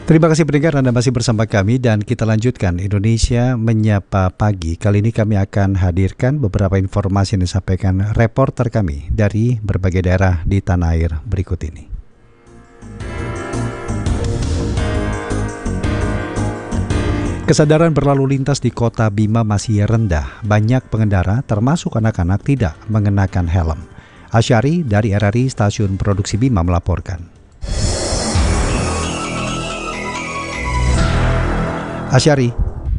Terima kasih pendengar, Anda masih bersama kami dan kita lanjutkan Indonesia Menyapa Pagi. Kali ini kami akan hadirkan beberapa informasi yang disampaikan reporter kami dari berbagai daerah di tanah air berikut ini. Kesadaran berlalu lintas di kota Bima masih rendah. Banyak pengendara, termasuk anak-anak, tidak mengenakan helm. Asyari dari RRI Stasiun Produksi Bima melaporkan. Asyari.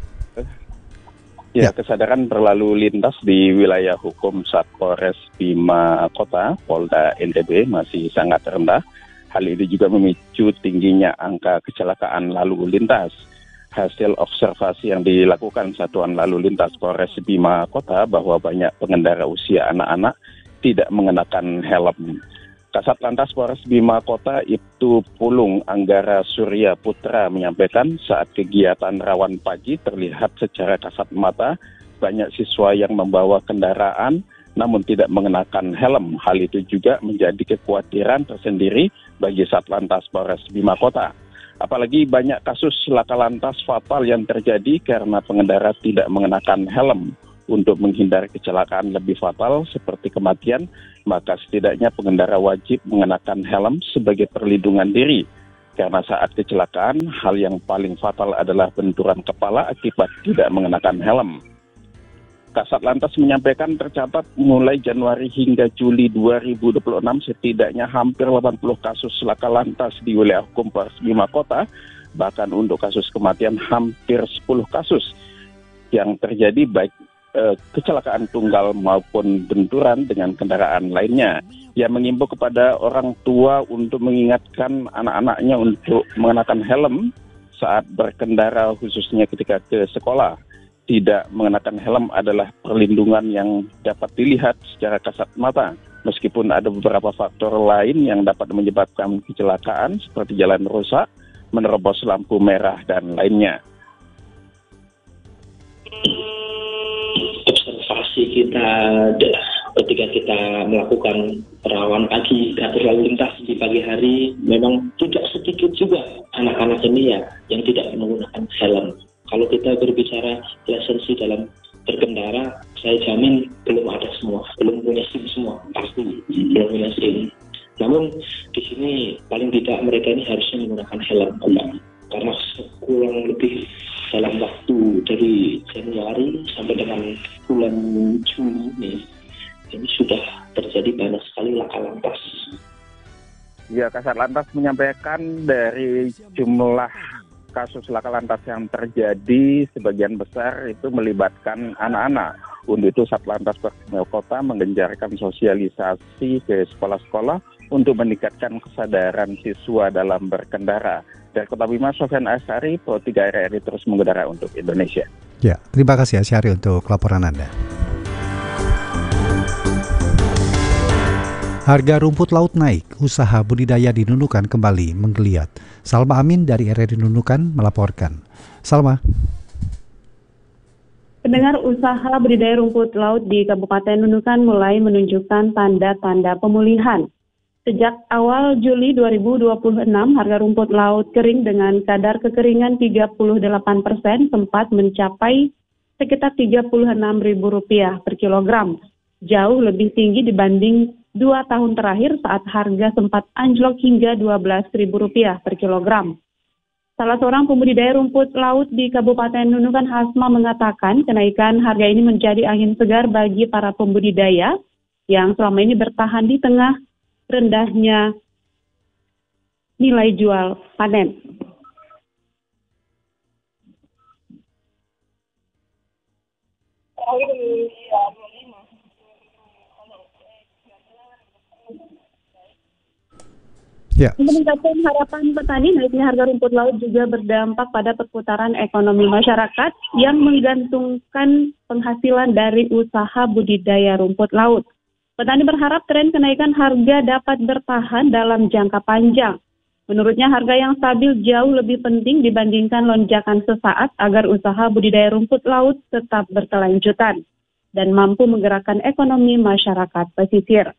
Ya, kesadaran berlalu lintas di wilayah hukum Satpolres Bima Kota, Polda NTB masih sangat rendah. Hal ini juga memicu tingginya angka kecelakaan lalu lintas. Hasil observasi yang dilakukan Satuan Lalu Lintas Polres Bima Kota bahwa banyak pengendara usia anak-anak tidak mengenakan helm. Kasat Lantas Polres Bima Kota Ibtu Pulung Anggara Surya Putra menyampaikan saat kegiatan rawan pagi terlihat secara kasat mata banyak siswa yang membawa kendaraan namun tidak mengenakan helm. Hal itu juga menjadi kekhawatiran tersendiri bagi Satlantas Polres Bima Kota. Apalagi banyak kasus laka lantas fatal yang terjadi karena pengendara tidak mengenakan helm. Untuk menghindari kecelakaan lebih fatal seperti kematian, maka setidaknya pengendara wajib mengenakan helm sebagai perlindungan diri. Karena saat kecelakaan, hal yang paling fatal adalah benturan kepala akibat tidak mengenakan helm. Kasat Lantas menyampaikan tercatat mulai Januari hingga Juli 2026 setidaknya hampir 80 kasus laka lantas di wilayah hukum Polres Bima Kota, bahkan untuk kasus kematian hampir 10 kasus yang terjadi baik kecelakaan tunggal maupun benturan dengan kendaraan lainnya. Ia mengimbau kepada orang tua untuk mengingatkan anak-anaknya untuk mengenakan helm saat berkendara khususnya ketika ke sekolah. Tidak mengenakan helm adalah perlindungan yang dapat dilihat secara kasat mata. Meskipun ada beberapa faktor lain yang dapat menyebabkan kecelakaan seperti jalan rusak, menerobos lampu merah dan lainnya. Observasi kita ketika kita melakukan rawan pagi atau lalu lintas di pagi hari, memang tidak sedikit juga anak-anak ini ya yang tidak menggunakan helm. Kalau kita berbicara lisensi dalam berkendara, saya jamin belum ada semua, belum punya SIM semua, pasti belum punya SIM. Namun di sini paling tidak mereka ini harusnya menggunakan helm, karena kurang lebih dalam waktu dari Januari sampai dengan bulan Juli ini sudah terjadi banyak sekali laka lantas. Ya, Kasat Lantas menyampaikan dari jumlah kasus laka lantas yang terjadi sebagian besar itu melibatkan anak-anak. Untuk itu Satlantas Polres Bima Kota menggencarkan sosialisasi ke sekolah-sekolah untuk meningkatkan kesadaran siswa dalam berkendara. Dari Kota Bima, Sofyan Asyari, Pro 3 RRI terus mengudara untuk Indonesia. Ya, terima kasih Asyari untuk laporan Anda. Harga rumput laut naik, usaha budidaya di Nunukan kembali menggeliat. Salma Amin dari RRI Nunukan melaporkan. Salma. Pendengar, usaha budidaya rumput laut di Kabupaten Nunukan mulai menunjukkan tanda-tanda pemulihan. Sejak awal Juli 2026, harga rumput laut kering dengan kadar kekeringan 38% sempat mencapai sekitar Rp36.000 per kilogram. Jauh lebih tinggi dibanding 2 tahun terakhir saat harga sempat anjlok hingga Rp12.000 per kilogram. Salah seorang pembudidaya rumput laut di Kabupaten Nunukan, Hasma, mengatakan kenaikan harga ini menjadi angin segar bagi para pembudidaya yang selama ini bertahan di tengah rendahnya nilai jual panen. Ya. Meningkatkan harapan petani, naiknya harga rumput laut juga berdampak pada perputaran ekonomi masyarakat yang menggantungkan penghasilan dari usaha budidaya rumput laut. Petani berharap tren kenaikan harga dapat bertahan dalam jangka panjang. Menurutnya harga yang stabil jauh lebih penting dibandingkan lonjakan sesaat agar usaha budidaya rumput laut tetap berkelanjutan dan mampu menggerakkan ekonomi masyarakat pesisir.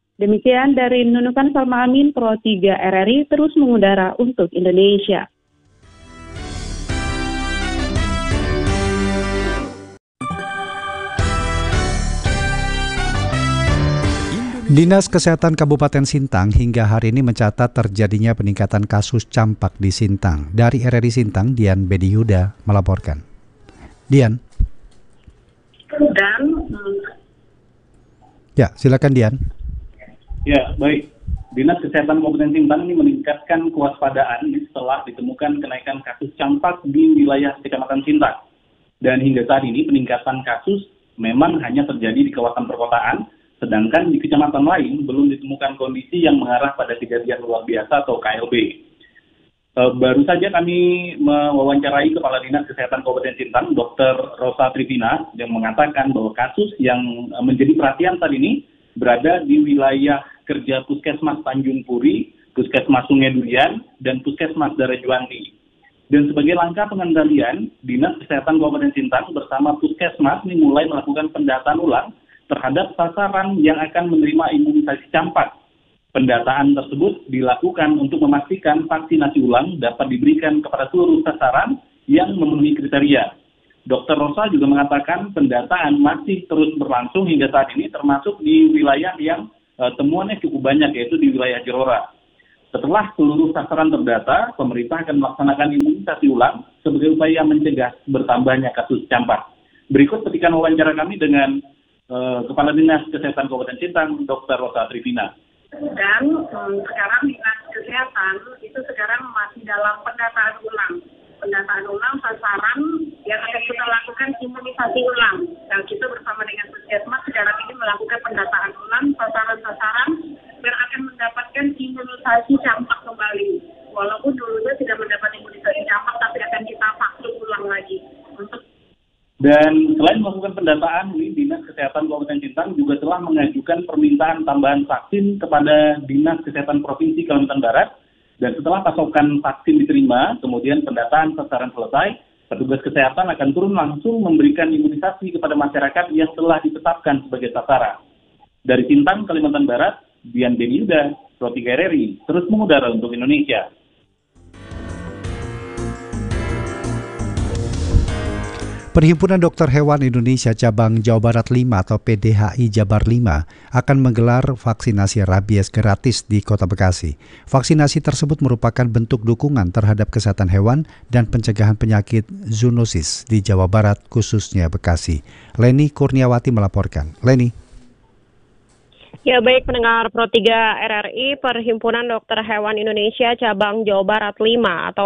Demikian dari Nunukan, Salma Amin, Pro 3 RRI terus mengudara untuk Indonesia. Dinas Kesehatan Kabupaten Sintang hingga hari ini mencatat terjadinya peningkatan kasus campak di Sintang. Dari RRI Sintang, Dian Bedi Yuda melaporkan. Dian. Ya, silakan Dian. Ya, baik. Dinas Kesehatan Kabupaten Sintang ini meningkatkan kewaspadaan setelah ditemukan kenaikan kasus campak di wilayah Kecamatan Sintang. Dan hingga saat ini peningkatan kasus memang hanya terjadi di kawasan perkotaan, sedangkan di kecamatan lain belum ditemukan kondisi yang mengarah pada kejadian luar biasa atau KLB. Baru saja kami mewawancarai Kepala Dinas Kesehatan Kabupaten Sintang, Dr. Rosa Trivina, yang mengatakan bahwa kasus yang menjadi perhatian saat ini berada di wilayah kerja Puskesmas Tanjung Puri, Puskesmas Sungai Durian, dan Puskesmas Darajuwanti. Dan sebagai langkah pengendalian, Dinas Kesehatan Kabupaten Sintang bersama Puskesmas ini mulai melakukan pendataan ulang terhadap sasaran yang akan menerima imunisasi campak. Pendataan tersebut dilakukan untuk memastikan vaksinasi ulang dapat diberikan kepada seluruh sasaran yang memenuhi kriteria. Dr. Rosa juga mengatakan pendataan masih terus berlangsung hingga saat ini, termasuk di wilayah yang temuannya cukup banyak, yaitu di wilayah Jerora. Setelah seluruh sasaran terdata, pemerintah akan melaksanakan imunisasi ulang sebagai upaya mencegah bertambahnya kasus campak. Berikut petikan wawancara kami dengan Kepala Dinas Kesehatan Kabupaten Sintang, Dr. Rosa Trivina. Dan sekarang Dinas Kesehatan itu sekarang masih dalam pendataan ulang. Pendataan ulang sasaran yang akan kita lakukan imunisasi ulang. Dan kita bersama dengan Puskesmas sekarang ini melakukan pendataan ulang sasaran-sasaran yang akan mendapatkan imunisasi campak kembali. Walaupun dulunya tidak mendapat imunisasi campak, tapi akan kita vaksin ulang lagi. Dan selain melakukan pendataan, Dinas Kesehatan Kabupaten Sintang juga telah mengajukan permintaan tambahan vaksin kepada Dinas Kesehatan Provinsi Kalimantan Barat. Dan setelah pasokan vaksin diterima, kemudian pendataan sasaran selesai, petugas kesehatan akan turun langsung memberikan imunisasi kepada masyarakat yang telah ditetapkan sebagai sasaran. Dari Sintang, Kalimantan Barat, Dian Bedi Yuda, Pro 3 RRI, terus mengudara untuk Indonesia. Perhimpunan Dokter Hewan Indonesia Cabang Jawa Barat 5 atau PDHI Jabar 5 akan menggelar vaksinasi rabies gratis di Kota Bekasi. Vaksinasi tersebut merupakan bentuk dukungan terhadap kesehatan hewan dan pencegahan penyakit zoonosis di Jawa Barat, khususnya Bekasi. Leni Kurniawati melaporkan. Leni. Ya, baik pendengar Pro 3 RRI, Perhimpunan Dokter Hewan Indonesia Cabang Jawa Barat 5 atau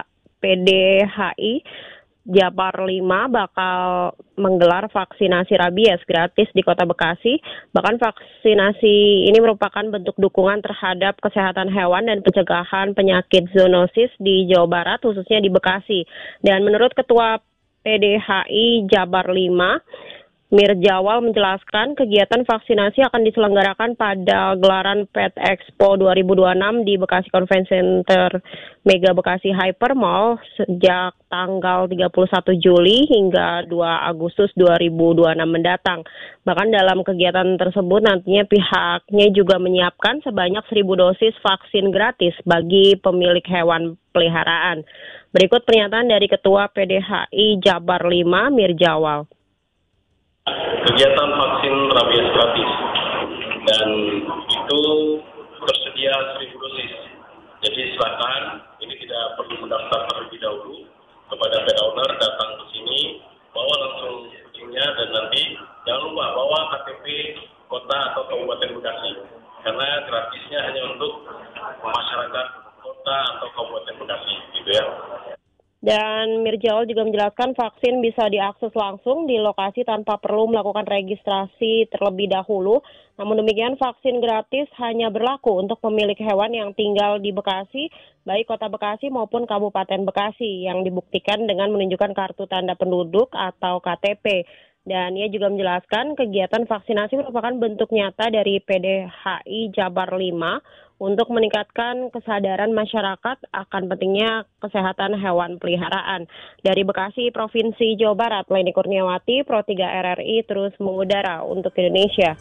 PDHI Jabar 5 bakal menggelar vaksinasi rabies gratis di Kota Bekasi. Bahkan vaksinasi ini merupakan bentuk dukungan terhadap kesehatan hewan dan pencegahan penyakit zoonosis di Jawa Barat, khususnya di Bekasi. Dan menurut Ketua PDHI Jabar 5, Mirjawal menjelaskan kegiatan vaksinasi akan diselenggarakan pada gelaran Pet Expo 2026 di Bekasi Convention Center Mega Bekasi Hyper Mall sejak tanggal 31 Juli hingga 2 Agustus 2026 mendatang. Bahkan dalam kegiatan tersebut nantinya pihaknya juga menyiapkan sebanyak 1.000 dosis vaksin gratis bagi pemilik hewan peliharaan. Berikut pernyataan dari Ketua PDHI Jabar 5, Mirjawal. Kegiatan vaksin rabies gratis dan itu tersedia 1.000 dosis. Jadi silakan, ini tidak perlu mendaftar terlebih dahulu, kepada pet owner datang ke sini, bawa langsung kucingnya dan nanti jangan lupa bawa KTP kota atau kabupaten Bekasi karena gratisnya hanya untuk masyarakat kota atau kabupaten Bekasi, gitu ya. Dan Mirjawal juga menjelaskan vaksin bisa diakses langsung di lokasi tanpa perlu melakukan registrasi terlebih dahulu. Namun demikian vaksin gratis hanya berlaku untuk pemilik hewan yang tinggal di Bekasi, baik Kota Bekasi maupun Kabupaten Bekasi, yang dibuktikan dengan menunjukkan kartu tanda penduduk atau KTP. Dan ia juga menjelaskan kegiatan vaksinasi merupakan bentuk nyata dari PDHI Jabar 5 untuk meningkatkan kesadaran masyarakat akan pentingnya kesehatan hewan peliharaan. Dari Bekasi, Provinsi Jawa Barat, Leni Kurniawati, Pro 3 RRI terus mengudara untuk Indonesia.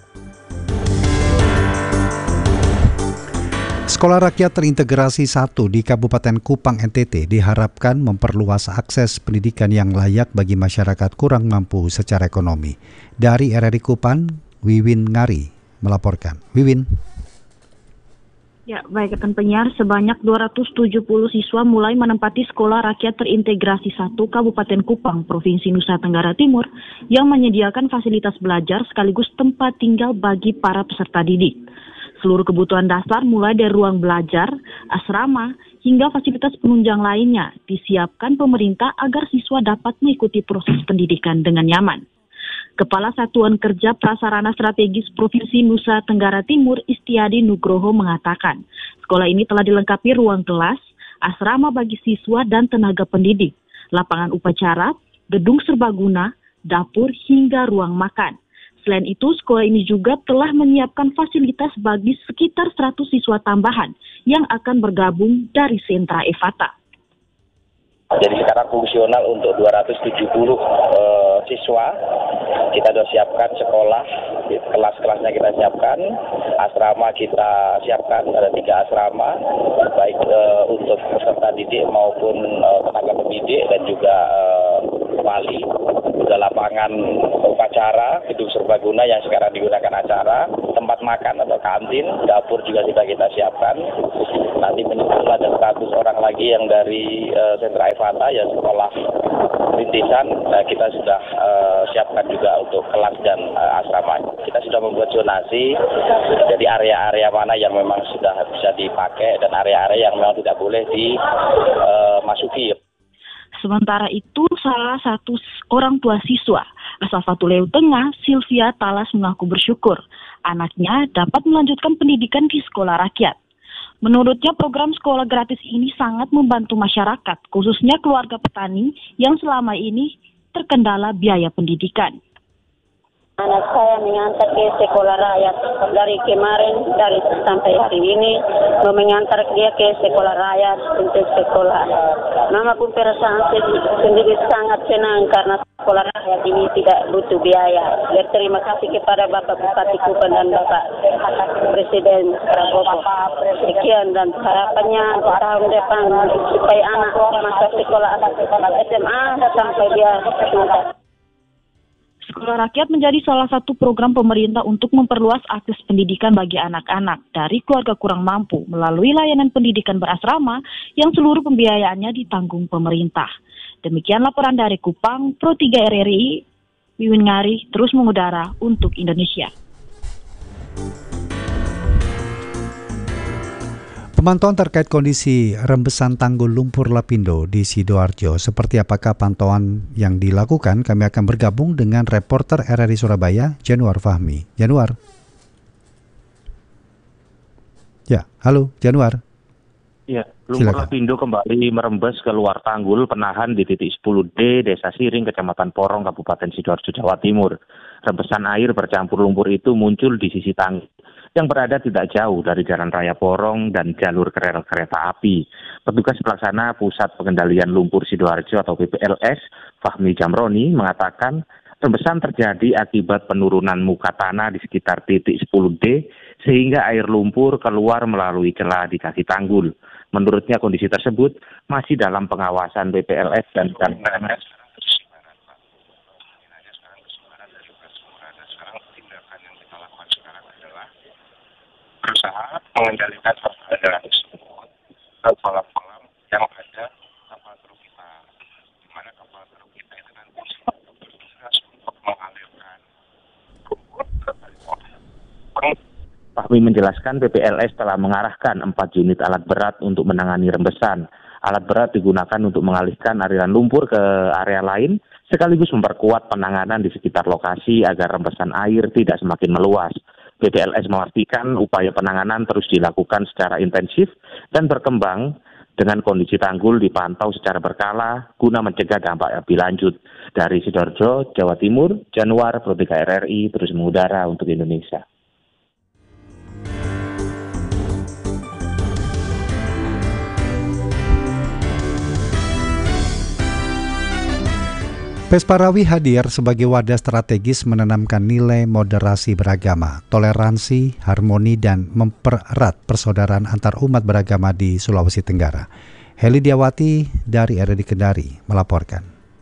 Sekolah Rakyat Terintegrasi 1 di Kabupaten Kupang NTT diharapkan memperluas akses pendidikan yang layak bagi masyarakat kurang mampu secara ekonomi. Dari RRI Kupang, Wiwin Ngari melaporkan. Wiwin. Ya, baik rekan penyiar, sebanyak 270 siswa mulai menempati Sekolah Rakyat Terintegrasi 1 Kabupaten Kupang, Provinsi Nusa Tenggara Timur, yang menyediakan fasilitas belajar sekaligus tempat tinggal bagi para peserta didik. Seluruh kebutuhan dasar mulai dari ruang belajar, asrama, hingga fasilitas penunjang lainnya disiapkan pemerintah agar siswa dapat mengikuti proses pendidikan dengan nyaman. Kepala Satuan Kerja Prasarana Strategis Provinsi Nusa Tenggara Timur, Istiadi Nugroho mengatakan, sekolah ini telah dilengkapi ruang kelas, asrama bagi siswa dan tenaga pendidik, lapangan upacara, gedung serbaguna, dapur hingga ruang makan. Selain itu, sekolah ini juga telah menyiapkan fasilitas bagi sekitar 100 siswa tambahan yang akan bergabung dari sentra EVATA. Jadi sekarang fungsional untuk 270 siswa. Kita sudah siapkan sekolah, kelas-kelasnya kita siapkan, asrama kita siapkan, ada 3 asrama, baik untuk peserta didik maupun tenaga pendidik dan juga wali. Juga lapangan upacara, gedung serbaguna yang sekarang digunakan acara, tempat makan atau kantin, dapur juga sudah kita siapkan. Nanti menyusul ada 100 orang lagi yang dari sentra EVATA, ya sekolah rintisan, kita sudah siapkan juga untuk kelas dan asrama. Kita sudah membuat zonasi, jadi area-area mana yang memang sudah bisa dipakai dan area-area yang memang tidak boleh dimasuki. Sementara itu, salah satu orang tua siswa asal Fatuleu Tengah, Sylvia Talas, mengaku bersyukur anaknya dapat melanjutkan pendidikan di sekolah rakyat. Menurutnya, program sekolah gratis ini sangat membantu masyarakat, khususnya keluarga petani yang selama ini terkendala biaya pendidikan. Anak saya mengantar ke sekolah rakyat dari kemarin, sampai hari ini, mengantar dia ke sekolah rakyat untuk sekolah. Mama pun perasaan sendiri sangat senang karena sekolah rakyat ini tidak butuh biaya. Berterima kasih kepada Bapak Bupati Kupang dan Bapak Presiden Prabowo. Sekian dan harapannya tahun depan supaya anak masuk sekolah SMA sampai dia tuntas. Sekolah Rakyat menjadi salah satu program pemerintah untuk memperluas akses pendidikan bagi anak-anak dari keluarga kurang mampu melalui layanan pendidikan berasrama yang seluruh pembiayaannya ditanggung pemerintah. Demikian laporan dari Kupang, Pro 3 RRI, Wiwin Ngari, terus mengudara untuk Indonesia. Pemantauan terkait kondisi rembesan tanggul lumpur Lapindo di Sidoarjo, seperti apakah pantauan yang dilakukan? Kami akan bergabung dengan reporter RRI Surabaya, Januar Fahmi. Januar. Ya, halo Januar. Ya, lumpur Lapindo kembali merembes keluar tanggul penahan di titik 10D, Desa Siring, Kecamatan Porong, Kabupaten Sidoarjo, Jawa Timur. Rembesan air bercampur lumpur itu muncul di sisi tanggul yang berada tidak jauh dari Jalan Raya Porong dan jalur rel kereta api. Petugas pelaksana Pusat Pengendalian Lumpur Sidoarjo atau PPLS, Fahmi Jamroni, mengatakan rembesan terjadi akibat penurunan muka tanah di sekitar titik 10D sehingga air lumpur keluar melalui celah di kaki tanggul. Menurutnya kondisi tersebut masih dalam pengawasan PPLS dan PMS. Berusaha mengendalikan keadaan tersebut ke kolam-kolam yang ada kapal truk kita, di mana kapal truk kita itu nanti bertugas untuk mengalirkan lumpur ke kali. Fahmi menjelaskan PPLS telah mengarahkan 4 unit alat berat untuk menangani rembesan. Alat berat digunakan untuk mengalihkan aliran lumpur ke area lain, sekaligus memperkuat penanganan di sekitar lokasi agar rembesan air tidak semakin meluas. PPLS memastikan upaya penanganan terus dilakukan secara intensif dan berkembang dengan kondisi tanggul dipantau secara berkala guna mencegah dampak lebih lanjut. Dari Sidoarjo, Jawa Timur, Januar, Pro 3 RRI, terus mengudara untuk Indonesia. Pesparawi hadir sebagai wadah strategis menanamkan nilai moderasi beragama, toleransi, harmoni, dan mempererat persaudaraan antar umat beragama di Sulawesi Tenggara. Heli Diawati dari RRI Kendari melaporkan.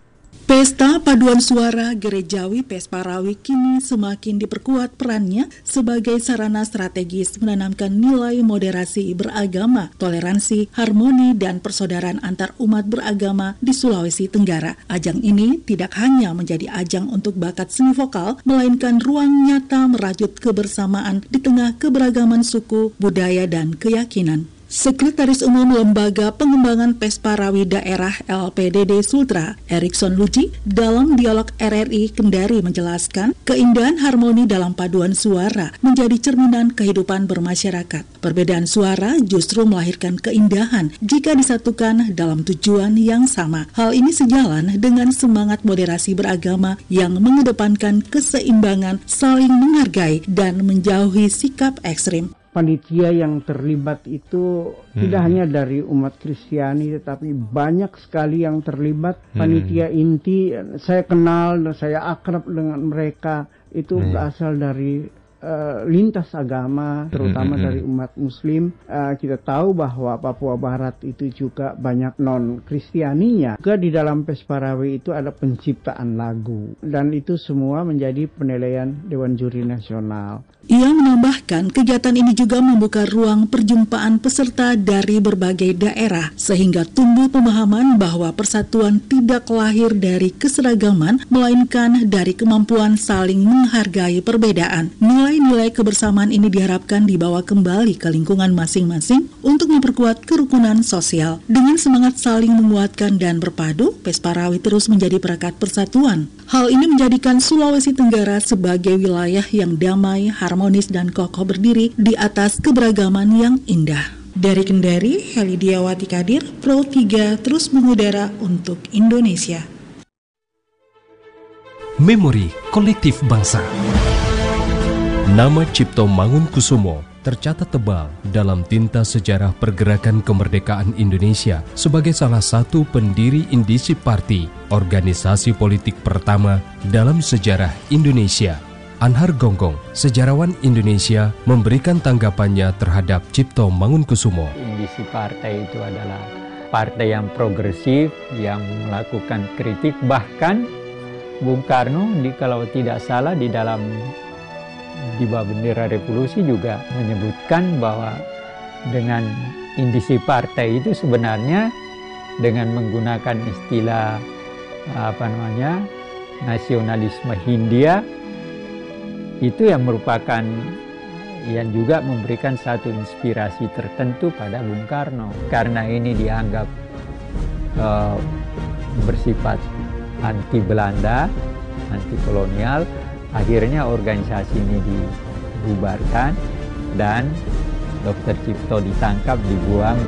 Pesta paduan suara gerejawi Pesparawi kini semakin diperkuat perannya sebagai sarana strategis menanamkan nilai moderasi beragama, toleransi, harmoni, dan persaudaraan antar umat beragama di Sulawesi Tenggara. Ajang ini tidak hanya menjadi ajang untuk bakat seni vokal, melainkan ruang nyata merajut kebersamaan di tengah keberagaman suku, budaya, dan keyakinan. Sekretaris Umum Lembaga Pengembangan Pesparawi Daerah LPDD Sultra, Erikson Luji, dalam dialog RRI Kendari menjelaskan keindahan harmoni dalam paduan suara menjadi cerminan kehidupan bermasyarakat. Perbedaan suara justru melahirkan keindahan jika disatukan dalam tujuan yang sama. Hal ini sejalan dengan semangat moderasi beragama yang mengedepankan keseimbangan, saling menghargai, dan menjauhi sikap ekstrim. Panitia yang terlibat itu tidak hanya dari umat Kristiani, tetapi banyak sekali yang terlibat. Panitia inti, saya kenal dan saya akrab dengan mereka, itu berasal dari lintas agama, terutama dari umat Muslim. Kita tahu bahwa Papua Barat itu juga banyak non-Kristianinya. Juga di dalam Pesparawi itu ada penciptaan lagu, dan itu semua menjadi penilaian Dewan Juri Nasional. Ia menambahkan kegiatan ini juga membuka ruang perjumpaan peserta dari berbagai daerah sehingga tumbuh pemahaman bahwa persatuan tidak lahir dari keseragaman melainkan dari kemampuan saling menghargai perbedaan. Nilai-nilai kebersamaan ini diharapkan dibawa kembali ke lingkungan masing-masing untuk memperkuat kerukunan sosial. Dengan semangat saling menguatkan dan berpadu, Pesparawi terus menjadi perekat persatuan. Hal ini menjadikan Sulawesi Tenggara sebagai wilayah yang damai, harmonis, dan kokoh berdiri di atas keberagaman yang indah. Dari Kendari, Heli Diawati Kadir, Pro 3 terus mengudara untuk Indonesia. Memori Kolektif Bangsa. Nama Cipto Mangunkusumo tercatat tebal dalam tinta sejarah pergerakan kemerdekaan Indonesia sebagai salah satu pendiri Indisip Party, organisasi politik pertama dalam sejarah Indonesia. Anhar Gonggong, sejarawan Indonesia, memberikan tanggapannya terhadap Cipto Mangunkusumo. Indisip Partai itu adalah partai yang progresif, yang melakukan kritik, bahkan Bung Karno kalau tidak salah di bawah bendera revolusi juga menyebutkan bahwa dengan indisi partai itu sebenarnya dengan menggunakan istilah nasionalisme Hindia, itu yang merupakan yang juga memberikan satu inspirasi tertentu pada Bung Karno. Karena ini dianggap bersifat anti Belanda, anti kolonial, akhirnya organisasi ini dibubarkan dan Dr. Cipto ditangkap, dibuang.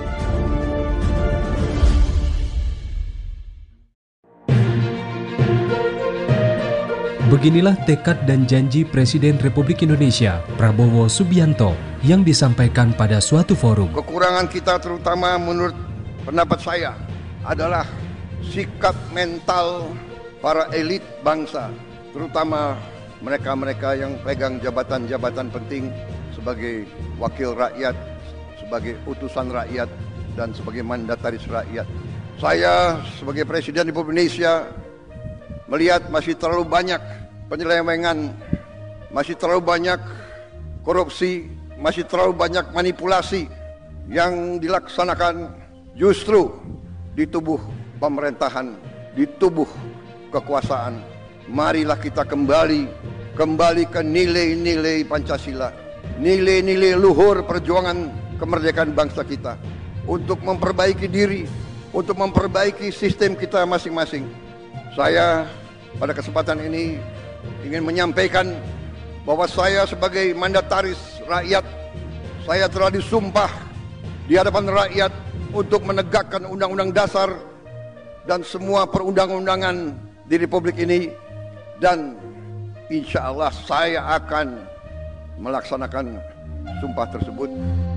Beginilah tekad dan janji Presiden Republik Indonesia, Prabowo Subianto, yang disampaikan pada suatu forum. Kekurangan kita terutama menurut pendapat saya adalah sikap mental para elit bangsa, terutama mereka-mereka yang pegang jabatan-jabatan penting sebagai wakil rakyat, sebagai utusan rakyat, dan sebagai mandataris rakyat. Saya sebagai Presiden Republik Indonesia melihat masih terlalu banyak penyelewengan, masih terlalu banyak korupsi, masih terlalu banyak manipulasi yang dilaksanakan justru di tubuh pemerintahan, di tubuh kekuasaan. Marilah kita kembali ke nilai-nilai Pancasila, nilai-nilai luhur perjuangan kemerdekaan bangsa kita, untuk memperbaiki diri, untuk memperbaiki sistem kita masing-masing. Saya pada kesempatan ini ingin menyampaikan bahwa saya sebagai mandataris rakyat, saya telah disumpah di hadapan rakyat untuk menegakkan Undang-Undang Dasar dan semua perundang-undangan di Republik ini, dan insya Allah saya akan melaksanakan sumpah tersebut.